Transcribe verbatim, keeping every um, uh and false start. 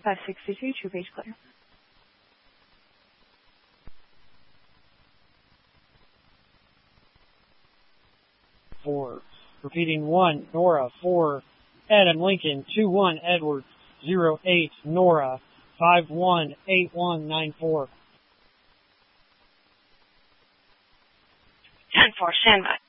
five sixty-two, true page clear. Four. Repeating one, Nora. Four, Adam Lincoln. Two one, Edward. Zero eight, Nora. Five one eight one nine four. Ten four, standby.